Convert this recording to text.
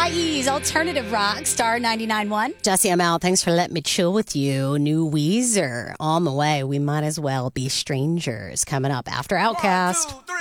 Hawaii's alternative rock, Star 99.1. Jesse, I'm out. Thanks for letting me chill with you. New Weezer on the way. We might as well be strangers. Coming up after Outcast. 1, 2, 3.